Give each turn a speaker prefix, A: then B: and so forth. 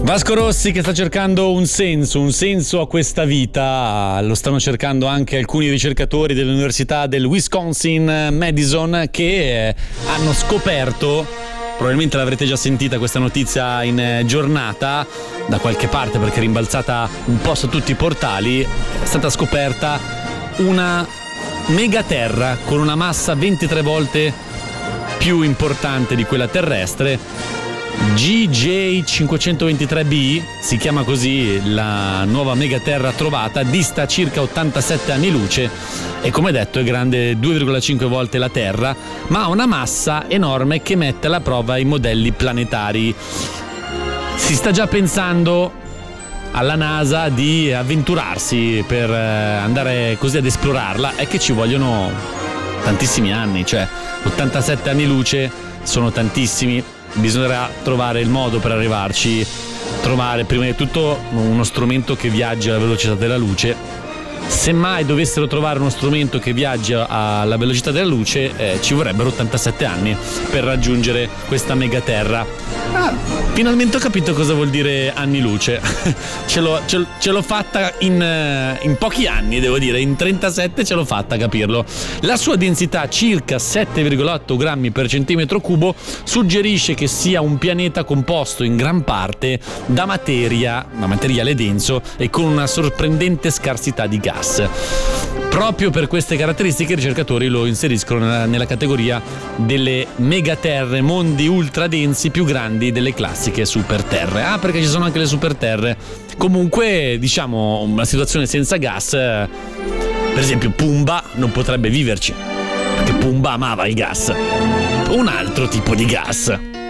A: Vasco Rossi che sta cercando un senso a questa vita, lo stanno cercando anche alcuni ricercatori dell'Università del Wisconsin Madison che hanno scoperto, probabilmente l'avrete già sentita questa notizia in giornata da qualche parte perché è rimbalzata un po' su tutti i portali, è stata scoperta una megaterra con una massa 23 volte più importante di quella terrestre. GJ523b si chiama così la nuova megaterra trovata, dista circa 87 anni luce e come detto è grande 2,5 volte la Terra, ma ha una massa enorme che mette alla prova i modelli planetari. Si sta già pensando alla NASA di avventurarsi per andare così ad esplorarla, è che ci vogliono tantissimi anni, cioè 87 anni luce sono tantissimi. Bisognerà trovare il modo per arrivarci, trovare prima di tutto uno strumento che viaggi alla velocità della luce. Se mai dovessero trovare uno strumento che viaggia alla velocità della luce, ci vorrebbero 87 anni per raggiungere questa megaterra. Finalmente ho capito cosa vuol dire anni luce. ce l'ho fatta in pochi anni, devo dire, in 37 ce l'ho fatta a capirlo. La sua densità, circa 7,8 grammi per centimetro cubo, suggerisce che sia un pianeta composto in gran parte da materiale denso e con una sorprendente scarsità di gas. Proprio per queste caratteristiche i ricercatori lo inseriscono nella categoria delle megaterre, mondi ultra densi più grandi delle classiche superterre. Perché ci sono anche le superterre. Comunque, diciamo, una situazione senza gas, per esempio Pumba non potrebbe viverci, perché Pumba amava il gas. Un altro tipo di gas.